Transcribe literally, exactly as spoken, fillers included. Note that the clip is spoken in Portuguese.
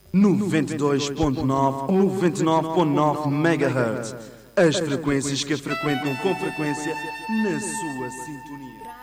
noventa e dois ponto nove, noventa e nove ponto nove megahertz. As frequências que frequentam com frequência na sua sintonia.